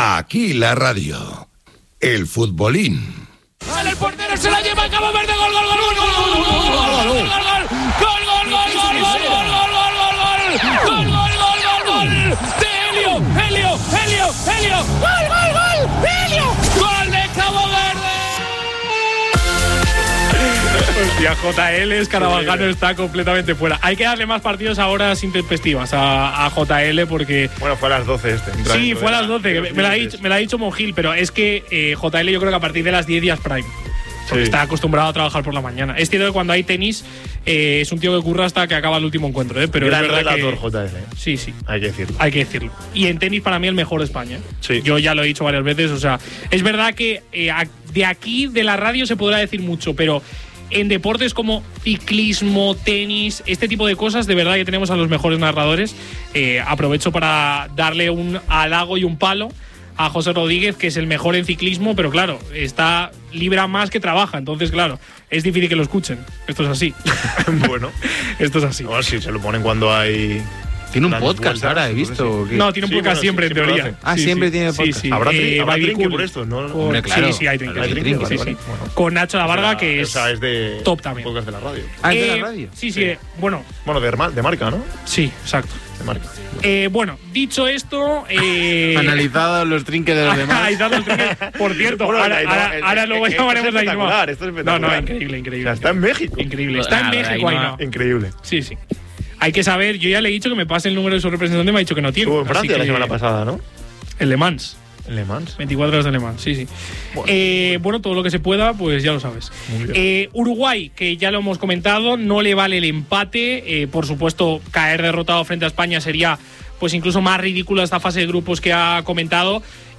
Aquí la radio. El futbolín. ¡Sale el portero, se la lleva a Cabo Verde! ¡Gol, gol, gol, gol, gol, gol, gol, gol, gol, gol, gol, Hostia, JL Escarabajano está completamente fuera. Hay que darle más partidos a horas intempestivas a JL porque... Bueno, fue a las 12 Sí, fue a las 12. Me la ha dicho Monjil, pero es que JL yo creo que a partir de las 10 ya es prime. Porque está acostumbrado a trabajar por la mañana. Es cierto que cuando hay tenis es un tío que curra hasta que acaba el último encuentro, pero gran es verdad relator, que… JL. Sí. Hay que decirlo. Hay que decirlo. Y en tenis para mí el mejor de España. Sí. Yo ya lo he dicho varias veces. O sea, es verdad que de aquí, de la radio, se podrá decir mucho, pero en deportes como ciclismo, tenis, este tipo de cosas, de verdad que tenemos a los mejores narradores. Aprovecho para darle un halago y un palo a José Rodríguez, que es el mejor en ciclismo, pero claro, libra más que trabaja, entonces claro, es difícil que lo escuchen. Esto es así. Bueno, esto es así. No, sí, se lo ponen cuando hay… Tiene un podcast ahora, he visto. No, tiene un podcast siempre, en teoría. Siempre tiene podcast. Sí. ¿Habrá trinque por esto? ¿No? Hombre, claro. Sí, hay trinque. Vale. Bueno. Con Nacho La Varga, que es de top también. Podcast de la radio. ¿Es de la radio? Sí. Bueno, de marca, ¿no? sí, exacto. De marca. Bueno, dicho esto… Analizado los trinques de los demás. Analizado los trinques. Por cierto, Bueno, ahora luego llamaremos a Ainhoa. Esto es espectacular. No, increíble. O sea, está en México. Increíble. Está en México, Ainhoa. Increíble. Sí. Hay que saber, yo ya le he dicho que me pase el número de su representante, me ha dicho que no tiene. Estuvo en Francia la semana pasada, ¿no? En Le Mans. En Le Mans. 24 horas de Le Mans, sí. Bueno, todo lo que se pueda, pues ya lo sabes. Uruguay, que ya lo hemos comentado, no le vale el empate. Por supuesto, caer derrotado frente a España sería pues incluso más ridículo esta fase de grupos que hemos comentado,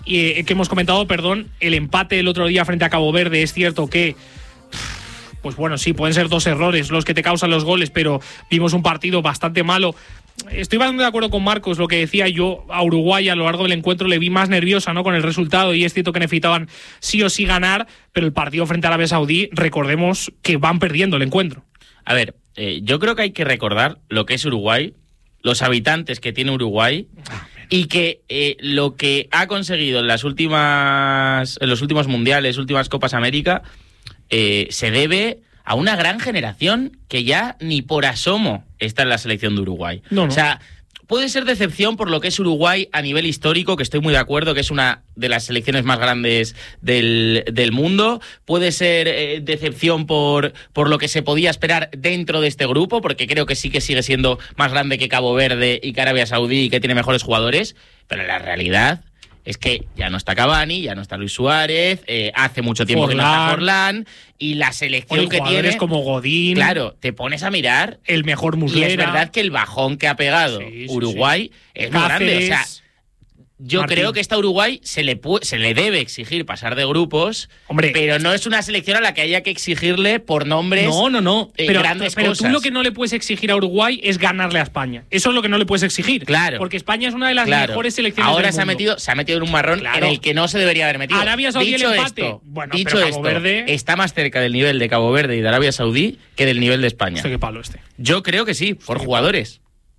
el empate el otro día frente a Cabo Verde. Es cierto que… Pues bueno, sí, pueden ser dos errores los que te causan los goles, pero vimos un partido bastante malo. Estoy bastante de acuerdo con Marcos, lo que decía yo. A Uruguay a lo largo del encuentro le vi más nerviosa, ¿no?, con el resultado, y es cierto que necesitaban sí o sí ganar, pero el partido frente a Arabia Saudí, recordemos que van perdiendo el encuentro. A ver, yo creo que hay que recordar lo que es Uruguay, los habitantes que tiene Uruguay, y que lo que ha conseguido en los últimos mundiales, últimas Copas América, se debe a una gran generación que ya ni por asomo está en la selección de Uruguay. No. O sea, puede ser decepción por lo que es Uruguay a nivel histórico, que estoy muy de acuerdo, que es una de las selecciones más grandes del mundo. Puede ser decepción por lo que se podía esperar dentro de este grupo, porque creo que sí que sigue siendo más grande que Cabo Verde y que Arabia Saudí, y que tiene mejores jugadores, pero la realidad es que ya no está Cavani, ya no está Luis Suárez, hace mucho tiempo que no está Forlán, y la selección que tiene… como Godín… Claro, te pones a mirar… El mejor Muslera… Y es verdad que el bajón que ha pegado Uruguay es muy grande. O sea, yo creo que esta Uruguay se le debe exigir pasar de grupos, hombre, pero no es una selección a la que haya que exigirle por nombres… No. Pero grandes pero cosas. Tú lo que no le puedes exigir a Uruguay es ganarle a España. Eso es lo que no le puedes exigir. Claro. Porque España es una de las mejores selecciones Ahora del mundo. se ha metido en un marrón en el que no se debería haber metido. Arabia Saudí Dicho el empate. Esto, bueno, dicho pero esto, Cabo Verde está más cerca del nivel de Cabo Verde y de Arabia Saudí que del nivel de España. Qué palo este. Yo creo que sí, por jugadores.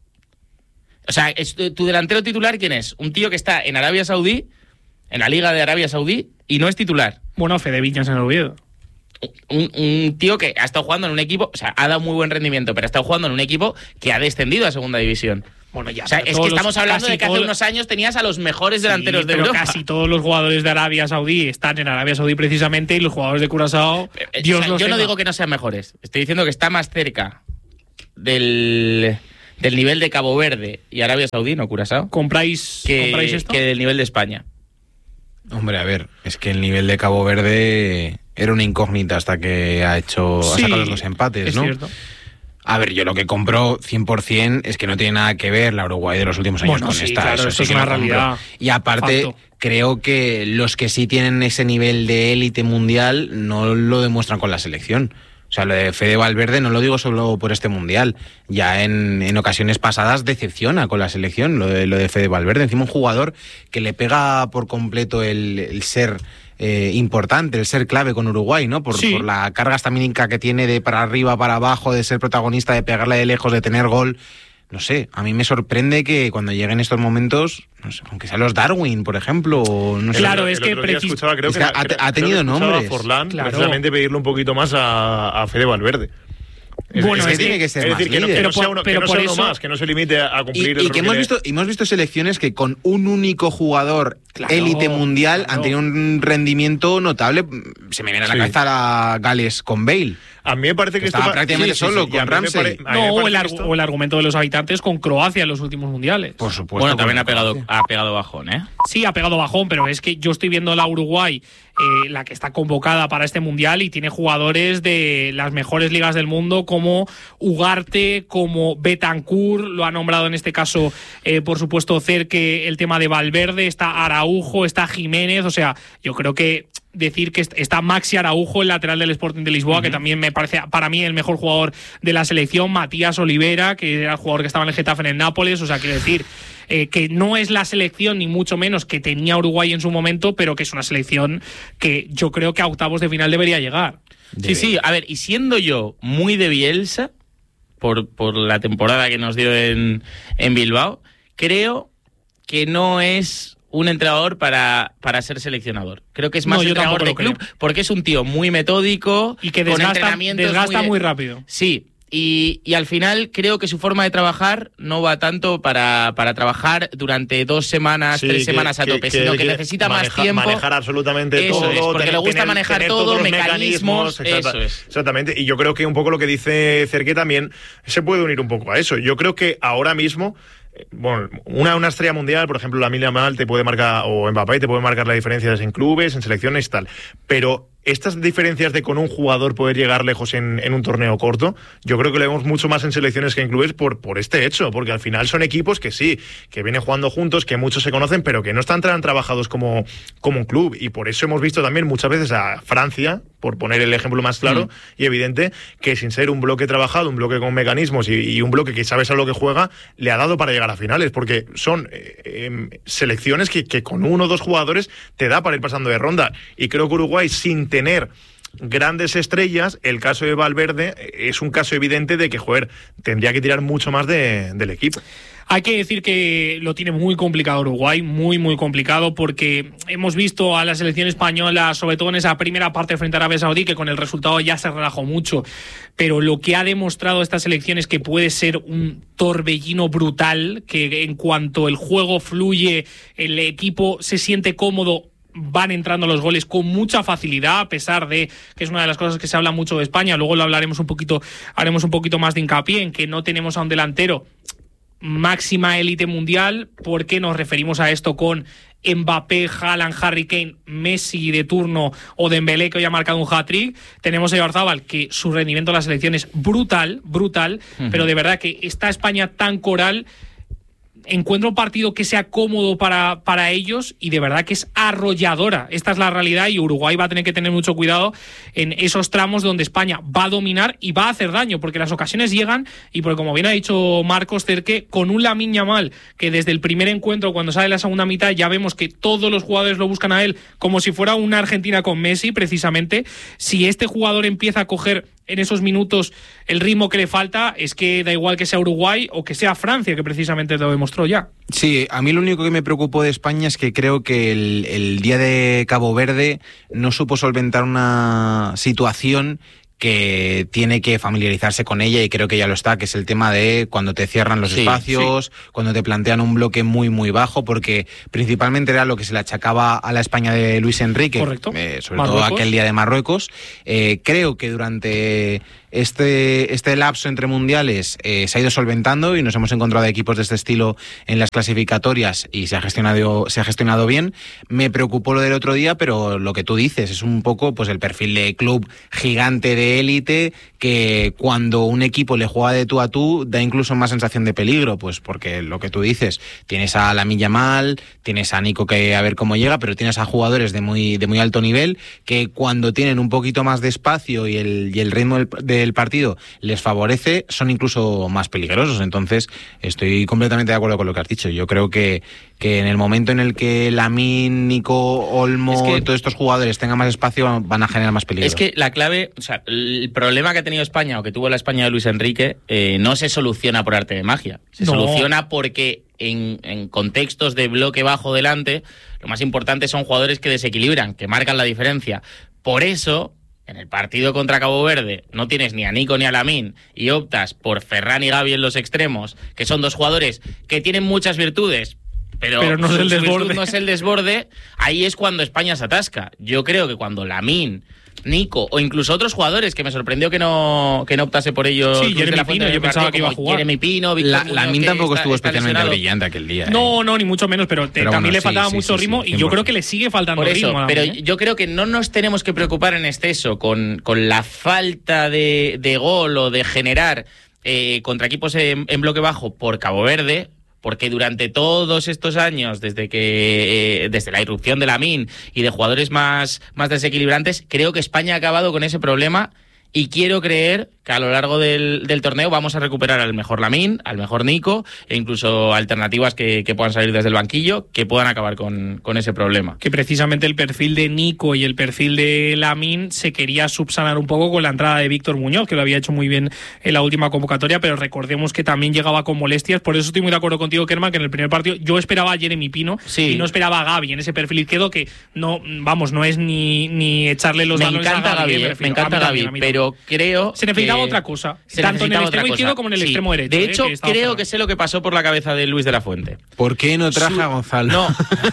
O sea, ¿tu delantero titular quién es? Un tío que está en Arabia Saudí, en la Liga de Arabia Saudí, y no es titular. Bueno, Fede Viñas en el Oviedo. Un tío que ha estado jugando en un equipo, o sea, ha dado muy buen rendimiento, pero ha estado jugando en un equipo que ha descendido a segunda división. Bueno, ya. O sea, es que estamos hablando de que hace unos años tenías a los mejores delanteros de Europa. Casi todos los jugadores de Arabia Saudí están en Arabia Saudí precisamente, y los jugadores de Curazao, yo no digo que no sean mejores. Estoy diciendo que está más cerca del nivel de Cabo Verde y Arabia Saudí, no Curazao. ¿Compráis esto? Que del nivel de España. Hombre, a ver, es que el nivel de Cabo Verde era una incógnita hasta que ha sacado los dos empates, ¿no? Es cierto. A ver, yo lo que compro 100% es que no tiene nada que ver la Uruguay de los últimos años con esta. Claro, eso es una realidad. Y aparte, creo que los que sí tienen ese nivel de élite mundial no lo demuestran con la selección. O sea, lo de Fede Valverde no lo digo solo por este mundial. Ya en ocasiones pasadas decepciona con la selección lo de Fede Valverde. Encima un jugador que le pega por completo el ser importante, el ser clave con Uruguay, ¿no? Por la carga estamínica que tiene de para arriba, para abajo, de ser protagonista, de pegarle de lejos, de tener gol. no sé, a mí me sorprende que cuando lleguen estos momentos, no sé, aunque sean los Darwin, por ejemplo, o no sé. Claro, es que escuchaba, creo es que que ha tenido nombres. A Forlán, Claro. precisamente pedirle un poquito más a Fede Valverde. Bueno, es que tiene que ser es decir, más líder. que no sea uno, pero que no por sea uno eso- más, que no se limite a cumplir Y el que rol hemos visto selecciones que con un único jugador Claro, élite mundial claro. han tenido un rendimiento notable. Se me viene a la Sí. cabeza la Gales con Bale. A mí me parece que Estaba prácticamente solo y con a mí me Ramsey. pare- a mí me No, parece que esto- o el argumento de los habitantes con Croacia en los últimos mundiales. Por supuesto. Bueno, también con ha pegado bajón, ¿eh? Sí, ha pegado bajón, pero es que yo estoy viendo la Uruguay, la que está convocada para este mundial, y tiene jugadores de las mejores ligas del mundo como Ugarte, como Betancur, lo ha nombrado en este caso, por supuesto, Cerque, el tema de Valverde, está Araujo, está Jiménez, o sea, yo creo que decir que está Maxi Araujo, el lateral del Sporting de Lisboa, que también me parece para mí el mejor jugador de la selección, Matías Olivera, que era el jugador que estaba en el Getafe en el Nápoles, o sea, quiero decir que no es la selección ni mucho menos que tenía Uruguay en su momento, pero que es una selección que yo creo que a octavos de final debería llegar. Sí, a ver, y siendo yo muy de Bielsa, por la temporada que nos dio en Bilbao, creo que no es un entrenador para ser seleccionador. Creo que es más No, yo entrenador de tampoco lo club, porque es un tío muy metódico Y que con desgasta entrenamientos muy rápido. Sí, y al final creo que su forma de trabajar no va tanto para trabajar durante 2 semanas, Sí, 3 semanas a tope, sino que necesita más tiempo. Manejar absolutamente Eso todo. es, porque le gusta manejar tener todo, todos los mecanismos, eso es. Exactamente. Y yo creo que un poco lo que dice Cerque también se puede unir un poco a eso. Yo creo que ahora mismo, bueno, una estrella mundial, por ejemplo, Lamine Yamal te puede marcar, o Mbappé te puede marcar las diferencias en clubes, en selecciones y tal. Pero estas diferencias de con un jugador poder llegar lejos en un torneo corto, yo creo que lo vemos mucho más en selecciones que en clubes por este hecho, porque al final son equipos que sí, que vienen jugando juntos, que muchos se conocen, pero que no están tan trabajados como un club. Y por eso hemos visto también muchas veces a Francia, por poner el ejemplo más claro y evidente, que sin ser un bloque trabajado, un bloque con mecanismos y un bloque que sabes a lo que juega, le ha dado para llegar a finales, porque son selecciones que con 1 o 2 jugadores te da para ir pasando de ronda. Y creo que Uruguay, sin tener grandes estrellas, el caso de Valverde es un caso evidente de que, tendría que tirar mucho más del equipo. Hay que decir que lo tiene muy complicado Uruguay, muy, muy complicado, porque hemos visto a la selección española, sobre todo en esa primera parte frente a Arabia Saudí, que con el resultado ya se relajó mucho, pero lo que ha demostrado esta selección es que puede ser un torbellino brutal, que en cuanto el juego fluye, el equipo se siente cómodo, van entrando los goles con mucha facilidad, a pesar de que es una de las cosas que se habla mucho de España. Luego lo hablaremos un poquito, haremos un poquito más de hincapié en que no tenemos a un delantero máxima élite mundial. ¿Por qué nos referimos a esto con Mbappé, Haaland, Harry Kane, Messi de turno o Dembélé, que hoy ha marcado un hat-trick? Tenemos a Oyarzábal, que su rendimiento en la selección es brutal, pero de verdad que esta España tan coral encuentra un partido que sea cómodo para ellos, y de verdad que es arrolladora. Esta es la realidad, y Uruguay va a tener que tener mucho cuidado en esos tramos donde España va a dominar y va a hacer daño, porque las ocasiones llegan, y porque, como bien ha dicho Marcos Cerque, con un Lamine Yamal que desde el primer encuentro, cuando sale la segunda mitad, ya vemos que todos los jugadores lo buscan a él como si fuera una Argentina con Messi, precisamente. Si este jugador empieza a coger en esos minutos el ritmo que le falta, es que da igual que sea Uruguay o que sea Francia, que precisamente lo demostró ya. Sí, a mí lo único que me preocupó de España es que creo que el día de Cabo Verde no supo solventar una situación que tiene que familiarizarse con ella, y creo que ya lo está, que es el tema de cuando te cierran los espacios, cuando te plantean un bloque muy muy bajo, porque principalmente era lo que se le achacaba a la España de Luis Enrique. Correcto. Sobre todo aquel día de Marruecos. Creo que durante este lapso entre mundiales se ha ido solventando, y nos hemos encontrado equipos de este estilo en las clasificatorias, y se ha gestionado bien. Me preocupó lo del otro día, pero lo que tú dices es un poco pues el perfil de club gigante de élite, que cuando un equipo le juega de tú a tú da incluso más sensación de peligro, pues porque lo que tú dices, tienes a Lamine Yamal, tienes a Nico, que a ver cómo llega, pero tienes a jugadores de muy alto nivel, que cuando tienen un poquito más de espacio y el ritmo del el partido les favorece, son incluso más peligrosos. Entonces, estoy completamente de acuerdo con lo que has dicho. Yo creo que en el momento en el que Lamine, Nico, Olmo, todos estos jugadores tengan más espacio, van a generar más peligro. Es que la clave, o sea, el problema que ha tenido España, o que tuvo la España de Luis Enrique, no se soluciona por arte de magia. Se soluciona porque en contextos de bloque bajo delante, lo más importante son jugadores que desequilibran, que marcan la diferencia. Por eso, en el partido contra Cabo Verde, no tienes ni a Nico ni a Lamine y optas por Ferran y Gavi en los extremos, que son dos jugadores que tienen muchas virtudes, pero no es el desborde. No es el desborde. Ahí es cuando España se atasca. Yo creo que cuando Lamine, Nico o incluso otros jugadores, que me sorprendió que no optase por ellos. Sí, Jeremy Pino, yo pensaba que iba a jugar. Jeremy Pino, Lamine tampoco estuvo especialmente brillante aquel día. No, ni mucho menos, pero también le faltaba mucho ritmo y yo creo que le sigue faltando ritmo. Pero yo creo que no nos tenemos que preocupar en exceso con la falta de gol o de generar contra equipos en bloque bajo por Cabo Verde, porque durante todos estos años, desde la irrupción de Lamine y de jugadores más desequilibrantes, creo que España ha acabado con ese problema y quiero creer que a lo largo del torneo vamos a recuperar al mejor Lamine, al mejor Nico e incluso alternativas que puedan salir desde el banquillo, que puedan acabar con ese problema. Que precisamente el perfil de Nico y el perfil de Lamine se quería subsanar un poco con la entrada de Víctor Muñoz, que lo había hecho muy bien en la última convocatoria, pero recordemos que también llegaba con molestias. Por eso estoy muy de acuerdo contigo, Kerman, que en el primer partido yo esperaba a Jeremy Pino y no esperaba a Gavi en ese perfil izquierdo, que no es ni echarle los balones a Gavi. Me encanta Gavi, pero creo se necesitaba otra cosa, tanto en el extremo izquierdo como en el extremo derecho. De hecho, creo que sé lo que pasó por la cabeza de Luis de la Fuente. ¿Por qué no traje a Gonzalo? No.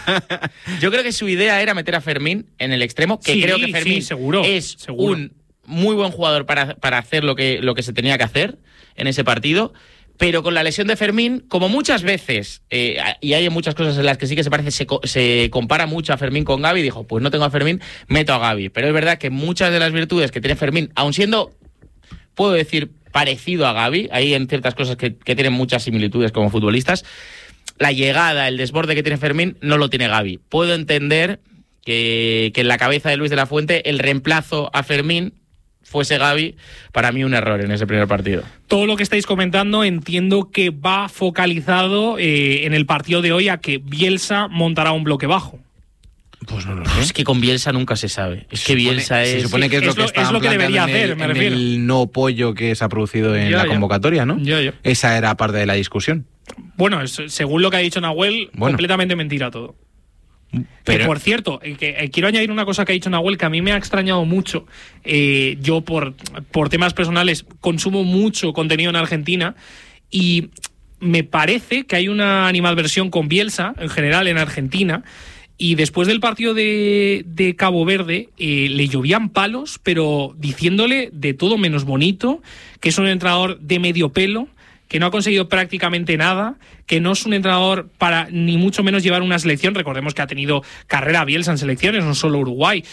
Yo creo que su idea era meter a Fermín en el extremo, que creo que Fermín seguro. Un muy buen jugador para hacer lo que se tenía que hacer en ese partido. Pero con la lesión de Fermín, como muchas veces, y hay muchas cosas en las que sí que se compara mucho a Fermín con Gavi, dijo, pues no tengo a Fermín, meto a Gavi. Pero es verdad que muchas de las virtudes que tiene Fermín, aun siendo, puedo decir, parecido a Gavi, hay en ciertas cosas que tienen muchas similitudes como futbolistas, la llegada, el desborde que tiene Fermín, no lo tiene Gavi. Puedo entender que en la cabeza de Luis de la Fuente el reemplazo a Fermín fuese Gavi, para mí un error en ese primer partido. Todo lo que estáis comentando entiendo que va focalizado en el partido de hoy a que Bielsa montará un bloque bajo. Pues no lo sé. Es que con Bielsa nunca se sabe. Es que Bielsa se supone que es lo que debería hacer, me refiero. El no pollo que se ha producido en la convocatoria, ¿no? Esa era parte de la discusión. Bueno, según lo que ha dicho Nahuel, completamente mentira todo. Pero, que por cierto, quiero añadir una cosa que ha dicho Nahuel que a mí me ha extrañado mucho. Yo por temas personales consumo mucho contenido en Argentina y me parece que hay una animadversión con Bielsa en general en Argentina. Y después del partido de Cabo Verde le llovían palos, pero diciéndole de todo menos bonito, que es un entrenador de medio pelo, que no ha conseguido prácticamente nada, que no es un entrenador para ni mucho menos llevar una selección. Recordemos que ha tenido carrera Bielsa en selecciones, no solo Uruguay.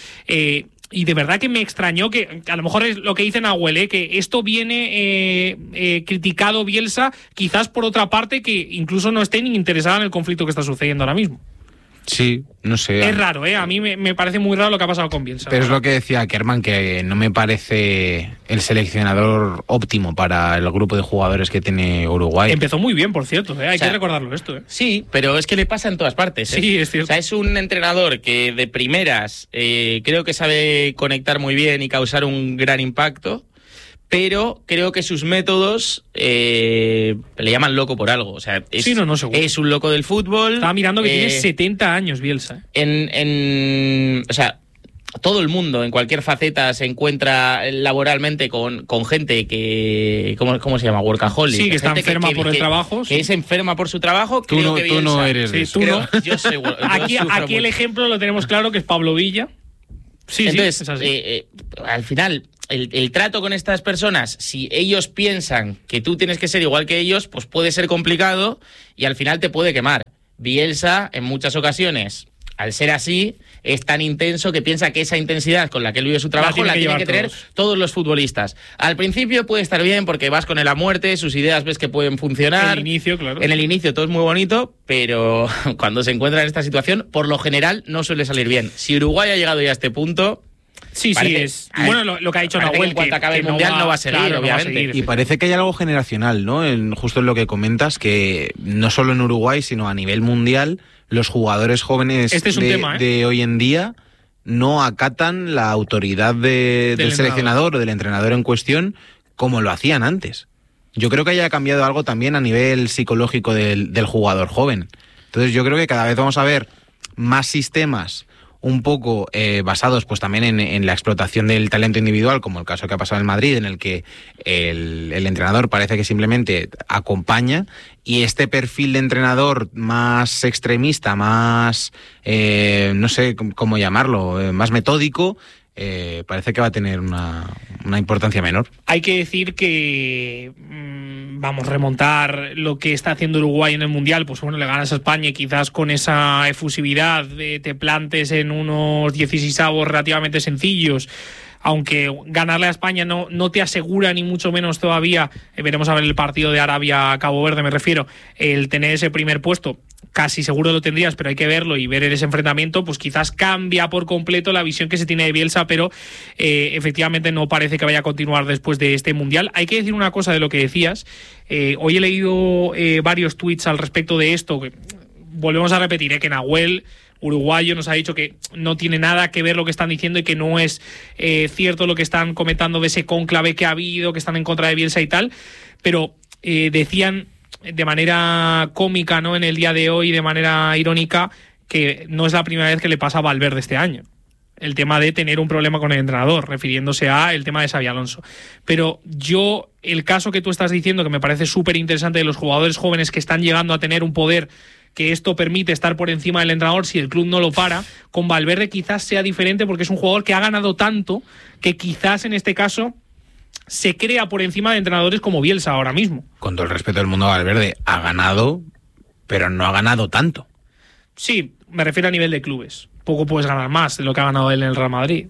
Y de verdad que me extrañó que, a lo mejor es lo que dice Nahuel, que esto viene criticado Bielsa, quizás por otra parte que incluso no esté ni interesada en el conflicto que está sucediendo ahora mismo. Sí, no sé. Es raro, a mí me parece muy raro lo que ha pasado con Bielsa. Pero es lo que decía Kerman, que no me parece el seleccionador óptimo para el grupo de jugadores que tiene Uruguay. Empezó muy bien, por cierto, hay que recordarlo esto. Sí, pero es que le pasa en todas partes. Sí, es cierto. O sea, es un entrenador que de primeras creo que sabe conectar muy bien y causar un gran impacto, pero creo que sus métodos le llaman loco por algo. O sea, es un loco del fútbol. Estaba mirando que tiene 70 años Bielsa. O sea, todo el mundo en cualquier faceta se encuentra laboralmente con gente que ¿cómo se llama? Workaholic. Sí, que está enferma por el trabajo. Que es enferma por su trabajo. Tú no eres de eso. Tú no. Yo soy, aquí el ejemplo lo tenemos claro, que es Pablo Villa. Sí, entonces, es así. Al final, el trato con estas personas, si ellos piensan que tú tienes que ser igual que ellos, pues puede ser complicado y al final te puede quemar. Bielsa, en muchas ocasiones, al ser así, es tan intenso que piensa que esa intensidad con la que él vive su trabajo la tienen que tener todos los futbolistas. Al principio puede estar bien porque vas con él a muerte, sus ideas ves que pueden funcionar. En el inicio, claro. En el inicio todo es muy bonito, pero cuando se encuentra en esta situación, por lo general no suele salir bien. Si Uruguay ha llegado ya a este punto, Sí, parece, es. Bueno, lo que ha dicho Nahuel, en cuanto acabe el Mundial no va a seguir, claro, obviamente. No va a seguir. Y parece que hay algo generacional, ¿no? Justo en lo que comentas, que no solo en Uruguay, sino a nivel mundial, los jugadores jóvenes Este es un tema, de hoy en día no acatan la autoridad del seleccionador o del entrenador en cuestión como lo hacían antes. Yo creo que haya cambiado algo también a nivel psicológico del jugador joven. Entonces yo creo que cada vez vamos a ver más sistemas un poco basados pues también en la explotación del talento individual, como el caso que ha pasado en Madrid, en el que el entrenador parece que simplemente acompaña, y este perfil de entrenador más extremista, más, no sé cómo llamarlo, más metódico, parece que va a tener una importancia menor. Hay que decir que vamos a remontar lo que está haciendo Uruguay en el Mundial, pues bueno, le ganas a España y quizás con esa efusividad te plantes en unos 16avos relativamente sencillos, aunque ganarle a España no te asegura ni mucho menos todavía, veremos a ver el partido de Arabia-Cabo Verde, me refiero, el tener ese primer puesto. Casi seguro lo tendrías, pero hay que verlo y ver ese enfrentamiento, pues quizás cambia por completo la visión que se tiene de Bielsa, pero efectivamente no parece que vaya a continuar después de este Mundial. Hay que decir una cosa de lo que decías. Hoy he leído varios tweets al respecto de esto. Volvemos a repetir, que Nahuel, uruguayo, nos ha dicho que no tiene nada que ver lo que están diciendo y que no es cierto lo que están comentando de ese cónclave que ha habido, que están en contra de Bielsa y tal, pero decían de manera cómica, ¿no?, en el día de hoy, de manera irónica, que no es la primera vez que le pasa a Valverde este año. El tema de tener un problema con el entrenador, refiriéndose a el tema de Xabi Alonso. Pero el caso que tú estás diciendo, que me parece súper interesante, de los jugadores jóvenes que están llegando a tener un poder que esto permite estar por encima del entrenador si el club no lo para, con Valverde quizás sea diferente porque es un jugador que ha ganado tanto que quizás en este caso se crea por encima de entrenadores como Bielsa ahora mismo. Con todo el respeto del mundo a Valverde, ha ganado, pero no ha ganado tanto. Sí, me refiero a nivel de clubes. Poco puedes ganar más de lo que ha ganado él en el Real Madrid.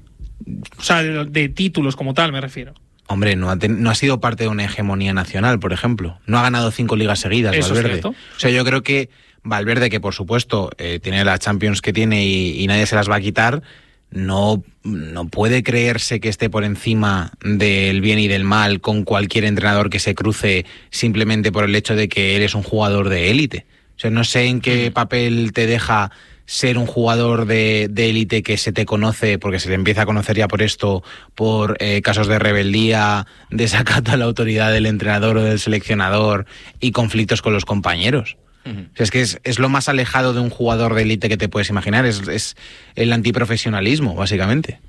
O sea, de títulos como tal, me refiero. Hombre, no ha sido parte de una hegemonía nacional, por ejemplo. No ha ganado 5 ligas seguidas, eso Valverde. Es cierto. O sea, yo creo que Valverde, que por supuesto tiene la Champions que tiene y nadie se las va a quitar, no puede creerse que esté por encima del bien y del mal con cualquier entrenador que se cruce simplemente por el hecho de que eres un jugador de élite. O sea, no sé en qué papel te deja ser un jugador de élite que se te conoce, porque se le empieza a conocer ya por esto, por casos de rebeldía, desacato a la autoridad del entrenador o del seleccionador y conflictos con los compañeros. O sea, es que es lo más alejado de un jugador de élite que te puedes imaginar, es el antiprofesionalismo, básicamente.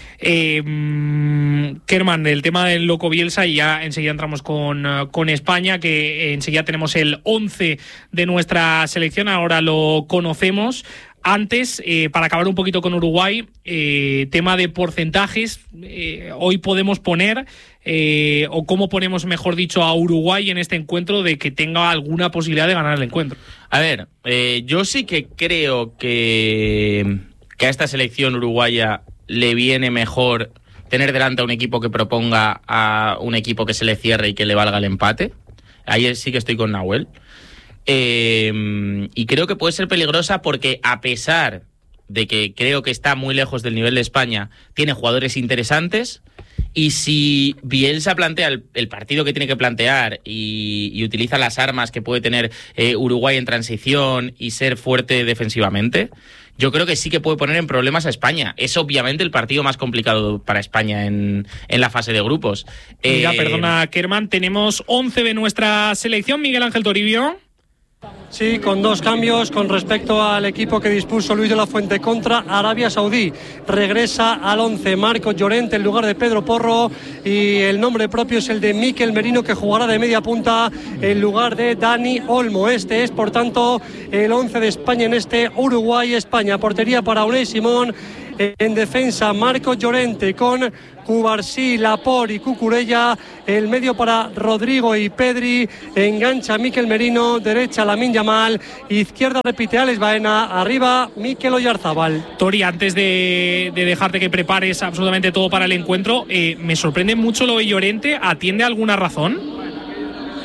Kerman, el tema del loco Bielsa, y ya enseguida entramos con España, que enseguida tenemos el 11 de nuestra selección, ahora lo conocemos. Antes, para acabar un poquito con Uruguay, tema de porcentajes, hoy podemos poner, o cómo ponemos, mejor dicho, a Uruguay en este encuentro de que tenga alguna posibilidad de ganar el encuentro. A ver, yo sí que creo que a esta selección uruguaya le viene mejor tener delante a un equipo que proponga a un equipo que se le cierre y que le valga el empate. Ahí sí que estoy con Nahuel. Y creo que puede ser peligrosa porque, a pesar de que creo que está muy lejos del nivel de España, tiene jugadores interesantes, y si Bielsa plantea el partido que tiene que plantear y utiliza las armas que puede tener Uruguay en transición y ser fuerte defensivamente, yo creo que sí que puede poner en problemas a España. Es obviamente el partido más complicado para España en la fase de grupos. Mira, perdona, Kerman, tenemos 11 de nuestra selección. Miguel Ángel Toribio. Sí, con 2 cambios con respecto al equipo que dispuso Luis de la Fuente contra Arabia Saudí. Regresa al 11 Marcos Llorente en lugar de Pedro Porro, y el nombre propio es el de Mikel Merino, que jugará de media punta en lugar de Dani Olmo. Este es, por tanto, el 11 de España en este Uruguay-España. Portería para Unai Simón. En defensa, Marcos Llorente con Cubarsí, Laporte y Cucurella. El medio para Rodrigo y Pedri. Engancha Mikel Merino. Derecha Lamine Yamal. Izquierda repite Alex Baena. Arriba Mikel Oyarzábal. Tori, antes de dejarte que prepares absolutamente todo para el encuentro, me sorprende mucho lo de Llorente. ¿Atiende alguna razón?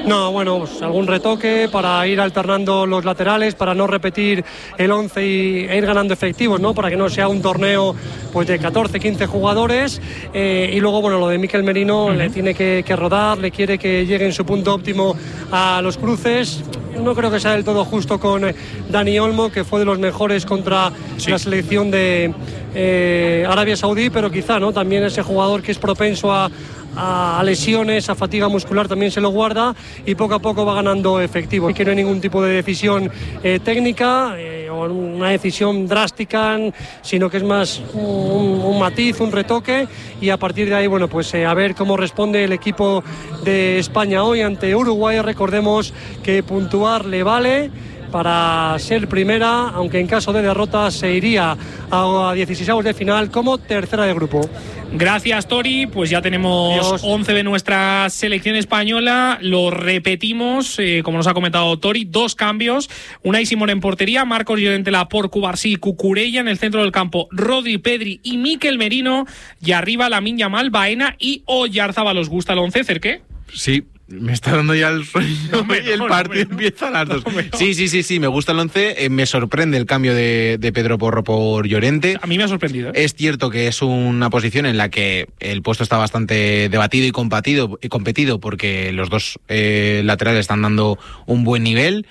No, bueno, pues algún retoque para ir alternando los laterales, para no repetir el 11 e ir ganando efectivos, ¿no? Para que no sea un torneo pues de 14, 15 jugadores. Y luego, bueno, lo de Mikel Merino le tiene que rodar, le quiere que llegue en su punto óptimo a los cruces. No creo que sea del todo justo con Dani Olmo, que fue de los mejores contra la selección de Arabia Saudí, pero quizá, ¿no? También ese jugador que es propenso a lesiones, a fatiga muscular también se lo guarda y poco a poco va ganando efectivo. Y que no hay ningún tipo de decisión técnica o una decisión drástica, sino que es más un matiz, un retoque, y a partir de ahí, bueno, pues a ver cómo responde el equipo de España hoy ante Uruguay. Recordemos que puntuar le vale para ser primera, aunque en caso de derrota se iría a 16avos de final como tercera de grupo. Gracias, Tori. Pues ya tenemos 11 de nuestra selección española. Lo repetimos, como nos ha comentado Tori, 2 cambios. Unai Simón en portería, Marcos Llorente, Laporte, Cubarsí, Cucurella en el centro del campo, Rodri, Pedri y Mikel Merino. Y arriba Lamine Yamal, Baena y Oyarzábal. ¿Os gusta el 11, Cerqué? Sí. Me está dando ya el sueño y el partido empieza a las 2. Sí, me gusta el 11. Me sorprende el cambio de Pedro Porro por Llorente. A mí me ha sorprendido. Es cierto que es una posición en la que el puesto está bastante debatido y competido porque los dos laterales están dando un buen nivel.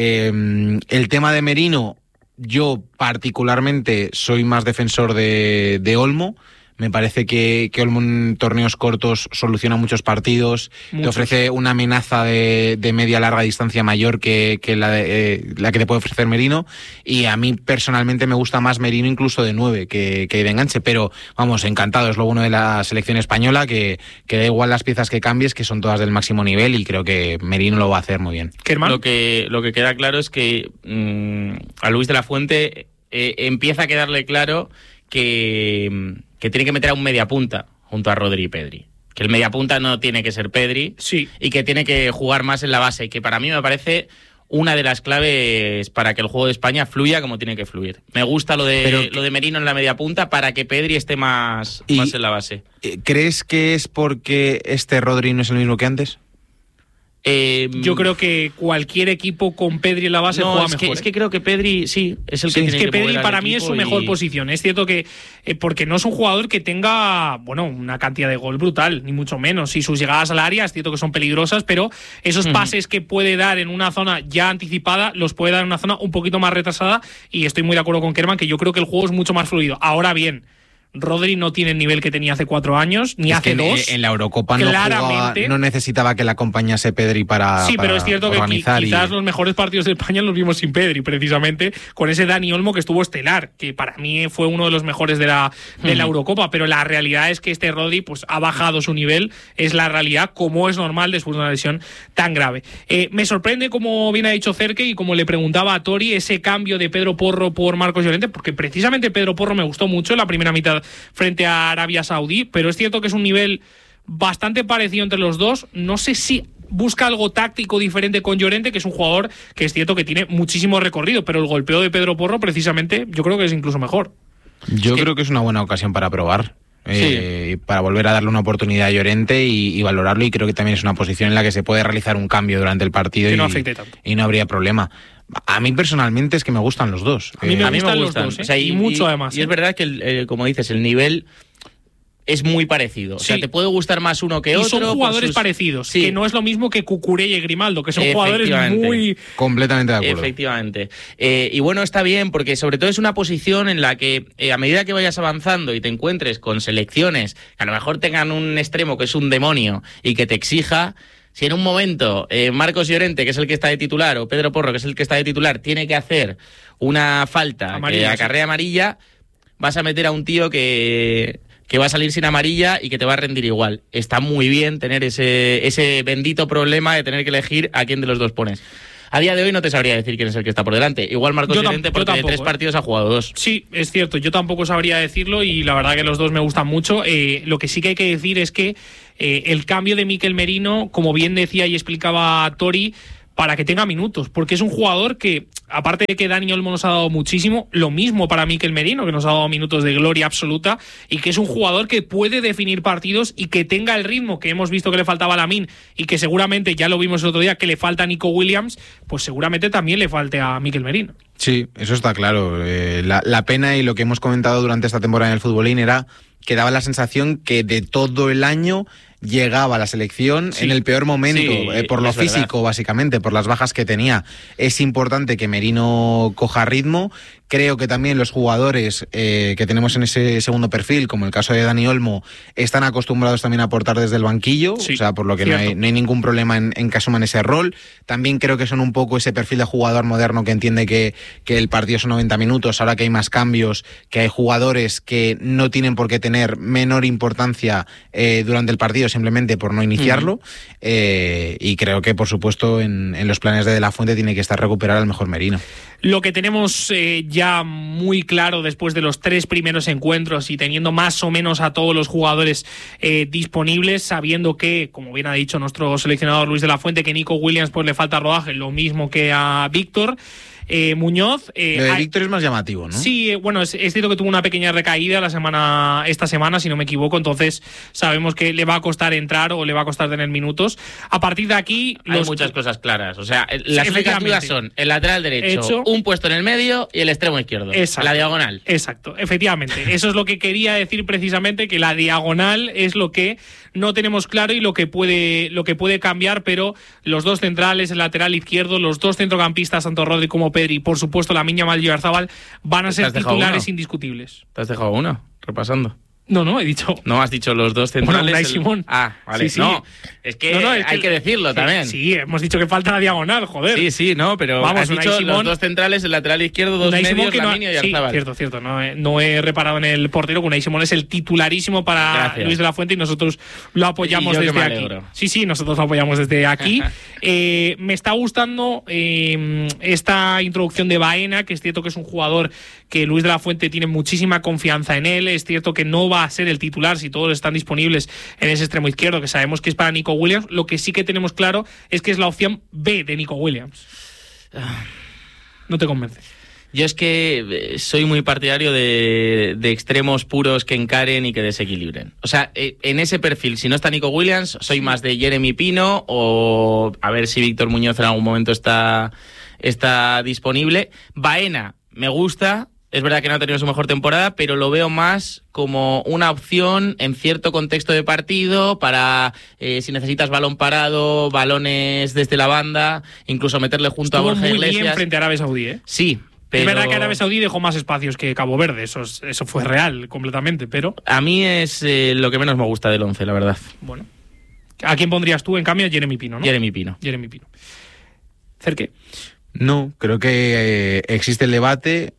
El tema de Merino, yo particularmente soy más defensor de Olmo. Me parece que Olmo en torneos cortos soluciona muchos partidos, te ofrece una amenaza de media larga distancia mayor que la que te puede ofrecer Merino, y a mí personalmente me gusta más Merino incluso de 9 que de enganche, pero vamos, encantado, es lo bueno de la selección española, que da igual las piezas que cambies, que son todas del máximo nivel, y creo que Merino lo va a hacer muy bien. Lo que queda claro es que a Luis de la Fuente empieza a quedarle claro que tiene que meter a un mediapunta junto a Rodri y Pedri. Que el mediapunta no tiene que ser Pedri, y que tiene que jugar más en la base, que para mí me parece una de las claves para que el juego de España fluya como tiene que fluir. Me gusta lo de Merino en la mediapunta para que Pedri esté más en la base. ¿Crees que es porque este Rodri no es el mismo que antes? Yo creo que cualquier equipo con Pedri en la base juega mejor. Es que creo que Pedri sí es el que tiene que Pedri mover para al mí es su mejor posición. Es cierto que porque no es un jugador que tenga una cantidad de gol brutal, ni mucho menos. Y sus llegadas al área es cierto que son peligrosas, pero esos pases que puede dar en una zona ya anticipada los puede dar en una zona un poquito más retrasada, y estoy muy de acuerdo con Kerman que yo creo que el juego es mucho más fluido. Ahora bien, Rodri no tiene el nivel que tenía hace 4 años, ni hace 2. En la Eurocopa no necesitaba que la acompañase Pedri para Sí, pero es cierto que quizás los mejores partidos de España los vimos sin Pedri, precisamente, con ese Dani Olmo que estuvo estelar, que para mí fue uno de los mejores de la Eurocopa, pero la realidad es que este Rodri pues ha bajado su nivel, es la realidad, como es normal después de una lesión tan grave. Me sorprende, como bien ha dicho Cerque, y como le preguntaba a Tori, ese cambio de Pedro Porro por Marcos Llorente, porque precisamente Pedro Porro me gustó mucho en la primera mitad frente a Arabia Saudí, pero es cierto que es un nivel bastante parecido entre los dos. No sé si busca algo táctico diferente con Llorente, que es un jugador que es cierto que tiene muchísimo recorrido, pero el golpeo de Pedro Porro precisamente yo creo que es incluso mejor. Yo creo que es una buena ocasión para probar. Para volver a darle una oportunidad a Llorente y valorarlo, y creo que también es una posición en la que se puede realizar un cambio durante el partido que no afecte tanto. Y no habría problema. A mí personalmente es que me gustan los dos. A mí me gustan los dos, o sea, y mucho además. Y es verdad que, como dices, el nivel es muy parecido. O sea, te puede gustar más uno que otro. Y son jugadores parecidos, que no es lo mismo que Cucurella y Grimaldo, que son jugadores muy... Completamente de acuerdo. Efectivamente. Y bueno, está bien, porque sobre todo es una posición en la que a medida que vayas avanzando y te encuentres con selecciones que a lo mejor tengan un extremo que es un demonio y que te exija... Si en un momento Marcos Llorente, que es el que está de titular, o Pedro Porro, que es el que está de titular, tiene que hacer una falta amarilla, que acarrea amarilla, vas a meter a un tío que va a salir sin amarilla y que te va a rendir igual. Está muy bien tener ese bendito problema de tener que elegir a quién de los dos pones. A día de hoy no te sabría decir quién es el que está por delante. Igual Marcos Llorente, porque de 3 partidos ha jugado 2. Sí, es cierto. Yo tampoco sabría decirlo, y la verdad que los dos me gustan mucho. Lo que sí que hay que decir es que el cambio de Mikel Merino, como bien decía y explicaba Tori, para que tenga minutos, porque es un jugador que aparte de que Dani Olmo nos ha dado muchísimo, lo mismo para Mikel Merino, que nos ha dado minutos de gloria absoluta y que es un jugador que puede definir partidos y que tenga el ritmo que hemos visto que le faltaba a Lamine y que seguramente, ya lo vimos el otro día, que le falta a Nico Williams, pues seguramente también le falte a Mikel Merino. Sí, eso está claro. La pena y lo que hemos comentado durante esta temporada en el futbolín era que daba la sensación que de todo el año llegaba a la selección en el peor momento, por lo físico, básicamente, por las bajas que tenía. Es importante que Merino coja ritmo. Creo que también los jugadores que tenemos en ese segundo perfil, como el caso de Dani Olmo, están acostumbrados también a aportar desde el banquillo, o sea, por lo que no hay ningún problema en que asuman ese rol. También creo que son un poco ese perfil de jugador moderno que entiende que el partido son 90 minutos, ahora que hay más cambios, que hay jugadores que no tienen por qué tener menor importancia durante el partido, simplemente por no iniciarlo. Y creo que, por supuesto, en los planes de la Fuente tiene que estar recuperar al mejor Merino. Lo que tenemos ya muy claro después de los 3 primeros encuentros y teniendo más o menos a todos los jugadores disponibles, sabiendo que, como bien ha dicho nuestro seleccionador Luis de la Fuente, que Nico Williams pues le falta rodaje, lo mismo que a Víctor Muñoz. Lo de Víctor es más llamativo, ¿no? Sí, bueno, es cierto que tuvo una pequeña recaída esta semana, si no me equivoco, entonces sabemos que le va a costar entrar o le va a costar tener minutos. A partir de aquí... Hay muchas cosas claras, o sea, las expectativas son el lateral derecho, un puesto en el medio y el extremo izquierdo, la diagonal. Exacto, efectivamente. Eso es lo que quería decir precisamente, que la diagonal es lo que no tenemos claro y lo que puede cambiar, pero los dos centrales, el lateral izquierdo, los dos centrocampistas, tanto Rodri como Pedri, y por supuesto la Lamine Yamal y Oyarzabal, van a ser titulares indiscutibles. ¿Te has dejado uno? Repasando. No, he dicho... No, has dicho los dos centrales. Bueno, Unai Simón. Ah, vale. Sí. No, es que hay que decirlo también. Sí, hemos dicho que falta la diagonal, joder. Sí, no, pero vamos, has dicho Simón, los dos centrales, el lateral izquierdo, dos Unai medios, Lamine y Oyarzabal. Sí, cierto. No he reparado en el portero, que Unai Simón es el titularísimo para Luis de la Fuente y nosotros lo apoyamos desde aquí. Sí, nosotros lo apoyamos desde aquí. Me está gustando esta introducción de Baena, que es cierto que es un jugador que Luis de la Fuente tiene muchísima confianza en él. Es cierto que no va a ser el titular si todos están disponibles en ese extremo izquierdo, que sabemos que es para Nico Williams. Lo que sí que tenemos claro es que es la opción B de Nico Williams. No te convence. Yo es que soy muy partidario de extremos puros que encaren y que desequilibren. O sea, en ese perfil, si no está Nico Williams, soy más de Jeremy Pino o a ver si Víctor Muñoz en algún momento está disponible. Baena me gusta. Es verdad que no ha tenido su mejor temporada, pero lo veo más como una opción en cierto contexto de partido para si necesitas balón parado, balones desde la banda, incluso meterle junto a Borja Iglesias. Estuvo muy bien frente a Arabia Saudí, ¿eh? Sí. Pero... Es verdad que Arabia Saudí dejó más espacios que Cabo Verde, eso fue real completamente, pero... A mí es lo que menos me gusta del 11, la verdad. Bueno. ¿A quién pondrías tú? En cambio, a Jeremy Pino, ¿no? Jeremy Pino. Cerque. No, creo que existe el debate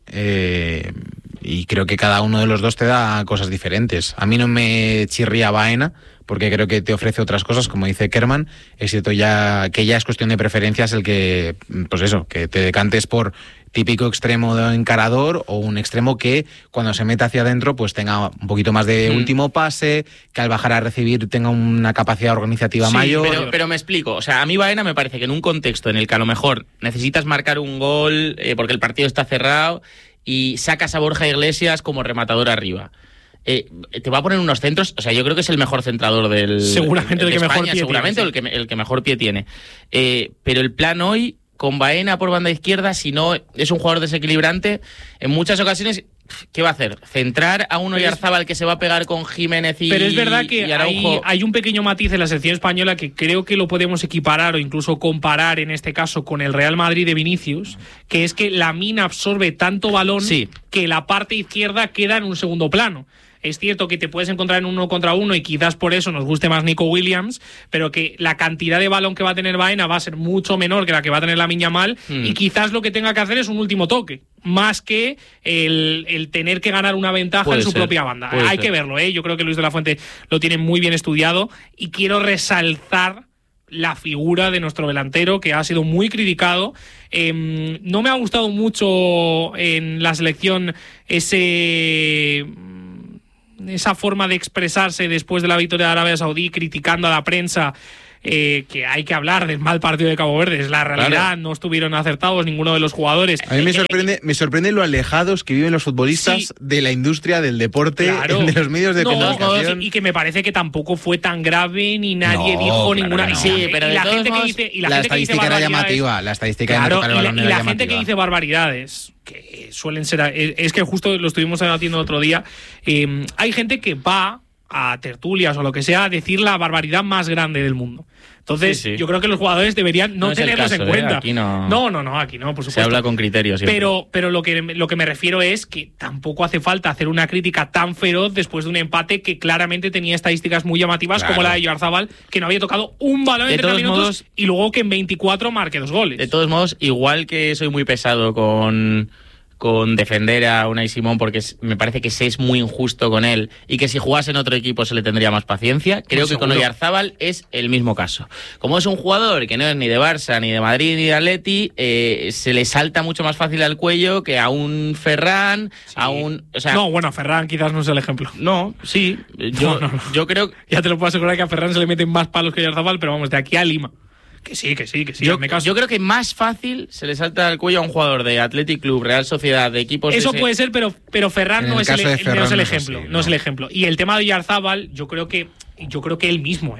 y creo que cada uno de los dos te da cosas diferentes. A mí no me chirría Baena, porque creo que te ofrece otras cosas, como dice Kerman. Es cierto que ya es cuestión de preferencias el que, pues eso, que te decantes por típico extremo de encarador o un extremo que cuando se meta hacia adentro pues tenga un poquito más de último pase, que al bajar a recibir tenga una capacidad organizativa mayor. Pero me explico, o sea, a mí Baena me parece que en un contexto en el que a lo mejor necesitas marcar un gol porque el partido está cerrado y sacas a Borja Iglesias como rematador arriba. Te va a poner unos centros, o sea, yo creo que es el mejor centrador seguramente el que España, mejor pie seguramente tiene, el que mejor pie tiene. Pero el plan hoy con Baena por banda izquierda, si no es un jugador desequilibrante, en muchas ocasiones, ¿qué va a hacer? ¿Centrar a un Oyarzabal que se va a pegar con Jiménez y Pero es verdad que Araujo? hay un pequeño matiz en la selección española que creo que lo podemos equiparar o incluso comparar en este caso con el Real Madrid de Vinicius, que es que Lamine absorbe tanto balón que la parte izquierda queda en un segundo plano. Es cierto que te puedes encontrar en 1 contra 1 y quizás por eso nos guste más Nico Williams, pero que la cantidad de balón que va a tener Baena va a ser mucho menor que la que va a tener Lamine Yamal y quizás lo que tenga que hacer es un último toque, más que el tener que ganar una ventaja en su propia banda. Hay que verlo, ¿eh? Yo creo que Luis de la Fuente lo tiene muy bien estudiado y quiero resaltar la figura de nuestro delantero, que ha sido muy criticado. No me ha gustado mucho en la selección esa forma de expresarse después de la victoria de Arabia Saudí, criticando a la prensa que hay que hablar del mal partido de Cabo Verde. Es la realidad, claro. No estuvieron acertados ninguno de los jugadores. A mí me sorprende lo alejados que viven los futbolistas de la industria del deporte, de los medios de comunicación. Y que me parece que tampoco fue tan grave ni nadie dijo ninguna. No. Sí, pero la gente que dice, la estadística era llamativa, la estadística de tocar el balón era llamativa. La gente que dice barbaridades, que suelen ser, es que justo lo estuvimos debatiendo el otro día, hay gente que va a tertulias o lo que sea a decir la barbaridad más grande del mundo. Entonces, yo creo que los jugadores deberían no tenerlos en cuenta. Aquí no, aquí no, por supuesto. Se habla con criterios. Pero lo que me refiero es que tampoco hace falta hacer una crítica tan feroz después de un empate que claramente tenía estadísticas muy llamativas, como la de Oyarzábal, que no había tocado un balón en 30 minutos y luego que en 24 marque 2 goles. De todos modos, igual que soy muy pesado con defender a Unai Simón, porque me parece que se es muy injusto con él y que si jugase en otro equipo se le tendría más paciencia, creo que con Oyarzábal es el mismo caso. Como es un jugador que no es ni de Barça, ni de Madrid, ni de Atleti, se le salta mucho más fácil al cuello que a un Ferran, a un... O sea, no, bueno, a Ferran quizás no es el ejemplo. No, sí. Yo creo... Ya te lo puedo asegurar que a Ferran se le meten más palos que a Oyarzábal, pero vamos, de aquí a Lima. Que sí. Yo creo que más fácil se le salta al cuello a un jugador de Athletic Club, Real Sociedad, de equipos... Eso puede ser, pero Ferran no es el ejemplo. Así, no es el ejemplo. Y el tema de Oyarzábal, yo creo que él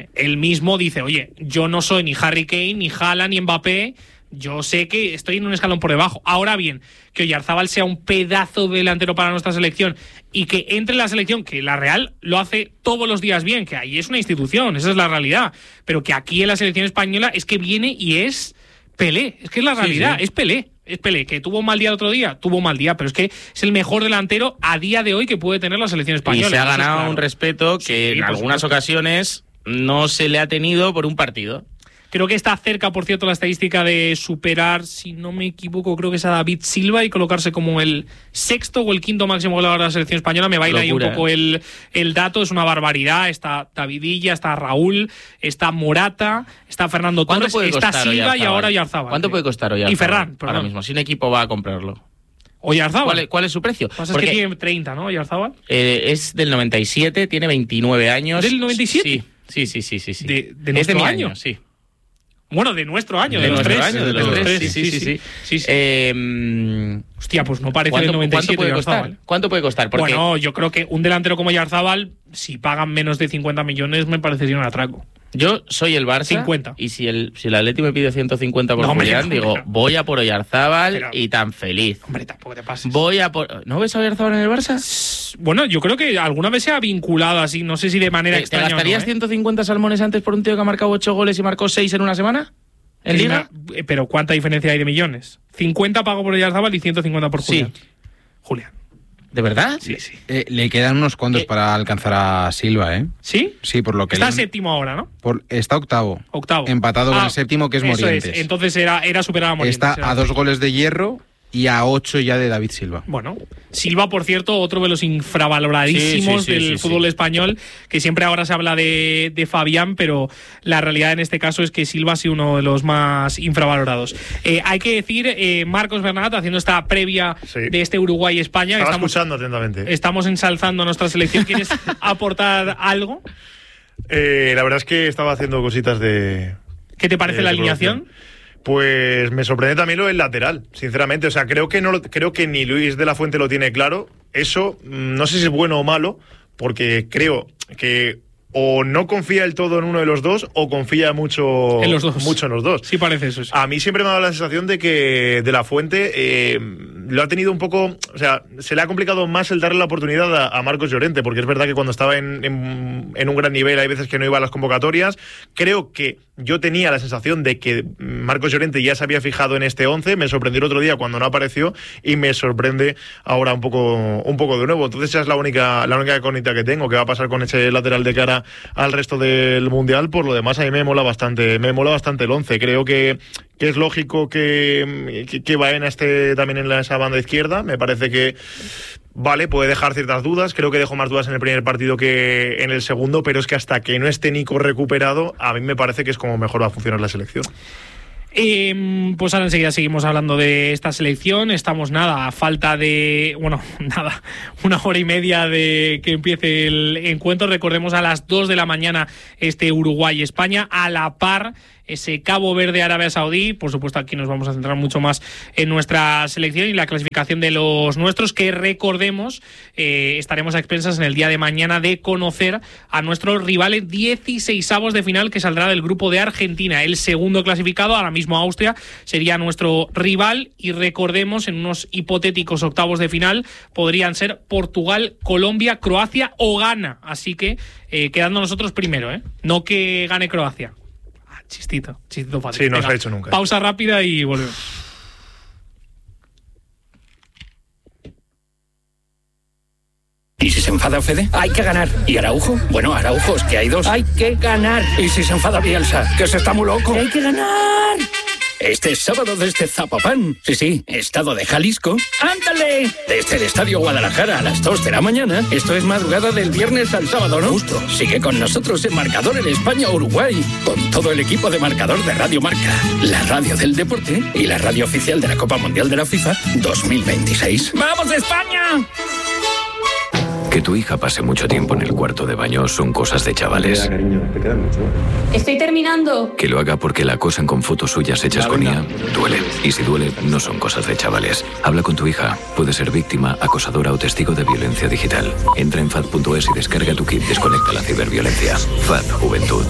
mismo dice, oye, yo no soy ni Harry Kane, ni Haaland, ni Mbappé... Yo sé que estoy en un escalón por debajo. Ahora bien, que Oyarzábal sea un pedazo de delantero para nuestra selección y que entre en la selección, que la Real lo hace todos los días bien, que ahí es una institución, esa es la realidad. Pero que aquí en la selección española es que viene y es Pelé. Es que es la realidad, es Pelé. Es Pelé, que tuvo un mal día el otro día, pero es que es el mejor delantero a día de hoy que puede tener la selección española. Y se ha ganado un respeto que en algunas ocasiones no se le ha tenido por un partido. Creo que está cerca, por cierto, la estadística de superar, si no me equivoco, creo que es a David Silva y colocarse como el 6º o el 5º máximo goleador de la selección española. Me baila ahí un poco el dato, es una barbaridad. Está Davidilla, está Raúl, está Morata, está Fernando Torres, está Silva y ahora Oyarzábal. ¿Cuánto puede costar Oyarzábal? Y Ferran, ahora mismo, si un equipo va a comprarlo. Oyarzábal. ¿Cuál es su precio? Pasa es que tiene 30, ¿no, Oyarzábal? Es del 97, tiene 29 años. ¿Del 97? Sí. ¿De nuestro año? Sí. Bueno, de nuestro año, de los tres. De los tres, sí. Hostia, pues no parece del 97. ¿Cuánto puede costar? Porque... Bueno, yo creo que un delantero como Oyarzábal, si pagan menos de 50 millones, me parecería un atraco. Yo soy el Barça 50. Y si el Atleti me pide 150 por Julián, digo, voy a por Oyarzábal y tan feliz. Hombre, tampoco te pases. ¿No ves a Oyarzábal en el Barça? Bueno, yo creo que alguna vez se ha vinculado así, no sé si de manera extraña. ¿Te gastarías 150 salmones antes por un tío que ha marcado 8 goles y marcó 6 en una semana? ¿En Liga? Pero ¿cuánta diferencia hay de millones? 50 pago por Oyarzábal y 150 por Julián. Sí. Julián. ¿De verdad? Sí. Le quedan unos cuantos para alcanzar a Silva, ¿eh? ¿Sí? Sí, por lo que... Está séptimo ahora, ¿no? Está octavo. Empatado con el séptimo, que es Morientes. Entonces era superar a Morientes. Está a 2 goles de Hierro y a 8 ya de David Silva. Bueno, Silva, por cierto, otro de los infravaloradísimos del fútbol español, que siempre ahora se habla de Fabián, pero la realidad en este caso es que Silva ha sido uno de los más infravalorados. Hay que decir, Marcos Bernat, haciendo esta previa de este Uruguay-España. Estaba escuchando atentamente. Estamos ensalzando a nuestra selección. ¿Quieres aportar algo? La verdad es que estaba haciendo cositas de... ¿Qué te parece la alineación? Pues me sorprende también lo del lateral, sinceramente. O sea, creo que ni Luis de la Fuente lo tiene claro. Eso no sé si es bueno o malo, porque creo que o no confía del todo en uno de los dos o confía mucho en los dos. Mucho en los dos. Sí, parece eso. Sí. A mí siempre me ha dado la sensación de que de la Fuente lo ha tenido un poco... O sea, se le ha complicado más el darle la oportunidad a Marcos Llorente, porque es verdad que cuando estaba en un gran nivel hay veces que no iba a las convocatorias. Creo que yo tenía la sensación de que Marcos Llorente ya se había fijado en este 11, me sorprendió el otro día cuando no apareció y me sorprende ahora un poco de nuevo. Entonces esa es la única incógnita que tengo, que va a pasar con ese lateral de cara al resto del Mundial. Por lo demás a mí me mola bastante el 11. Creo que es lógico que Baena esté también en esa banda izquierda. Me parece que vale, puede dejar ciertas dudas. Creo que dejó más dudas en el primer partido que en el segundo, pero es que hasta que no esté Nico recuperado, a mí me parece que es como mejor va a funcionar la selección. Pues ahora enseguida seguimos hablando de esta selección. Estamos a falta de, una hora y media de que empiece el encuentro. Recordemos a las 2 de la mañana este Uruguay-España, a la par ese Cabo Verde-Arabia Saudí. Por supuesto, aquí nos vamos a centrar mucho más en nuestra selección y la clasificación de los nuestros, que recordemos, estaremos a expensas en el día de mañana de conocer a nuestros rivales 16avos de final, que saldrá del grupo de Argentina. El segundo clasificado, ahora mismo Austria, sería nuestro rival, y recordemos, en unos hipotéticos octavos de final podrían ser Portugal, Colombia, Croacia o Ghana. Así que quedando nosotros primero, no que gane Croacia. Chistito fácil. Sí, no se ha hecho nunca. Pausa rápida y volvemos. ¿Y si se enfada Fede? Hay que ganar. ¿Y Araujo? Bueno, Araujo, es que hay dos. Hay que ganar. ¿Y si se enfada Bielsa? Que se está muy loco. ¡Hay que ganar! Este sábado desde Zapopan. Sí, estado de Jalisco. ¡Ándale! Desde el Estadio Guadalajara a las 2 de la mañana. Esto es madrugada del viernes al sábado, ¿no? Justo. Sigue con nosotros en Marcador en España-Uruguay, con todo el equipo de Marcador de Radio Marca, la radio del deporte y la radio oficial de la Copa Mundial de la FIFA 2026. ¡Vamos, España! Que tu hija pase mucho tiempo en el cuarto de baño son cosas de chavales. Estoy terminando. Que lo haga porque la acosan con fotos suyas hechas con IA, duele. Y si duele, no son cosas de chavales. Habla con tu hija. Puede ser víctima, acosadora o testigo de violencia digital. Entra en FAD.es y descarga tu kit Desconecta la ciberviolencia. FAD Juventud.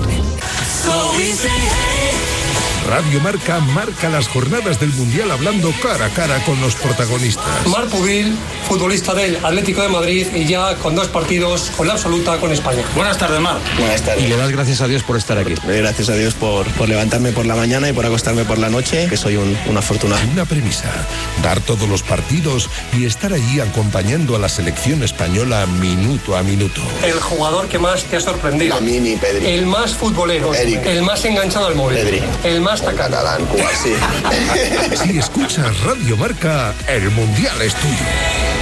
Radio Marca marca las jornadas del Mundial hablando cara a cara con los protagonistas. Marc Pubil, futbolista del Atlético de Madrid, y ya con 2 partidos con la absoluta con España. Buenas tardes, Marc. Buenas tardes. Y le das gracias a Dios por estar aquí. Gracias a Dios por levantarme por la mañana y por acostarme por la noche, que soy un afortunado. Una premisa, dar todos los partidos y estar allí acompañando a la selección española minuto a minuto. El jugador que más te ha sorprendido. Lamini, Pedri. El más futbolero. Eric. El más enganchado al móvil. Pedri. El más catalán, sí. Si escuchas Radio Marca, el Mundial es tuyo.